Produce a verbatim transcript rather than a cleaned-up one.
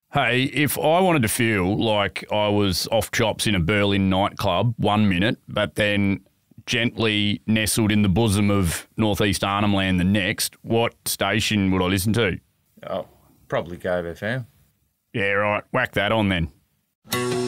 Hey, if I wanted to feel like I was off chops in a Berlin nightclub one minute, but then gently nestled in the bosom of northeast Arnhem Land the next, what station would I listen to? Oh, probably Gove F M. Yeah, right. Whack that on then.